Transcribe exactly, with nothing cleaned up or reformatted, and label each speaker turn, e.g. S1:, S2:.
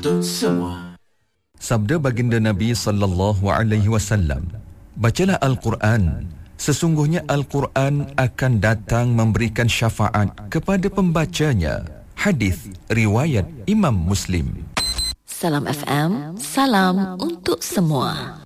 S1: untuk semua.
S2: Sabda baginda Nabi sallallahu alaihi wasallam, bacalah Al-Quran, sesungguhnya Al-Quran akan datang memberikan syafaat kepada pembacanya. Hadis riwayat Imam Muslim.
S3: Salam F M, salam untuk semua.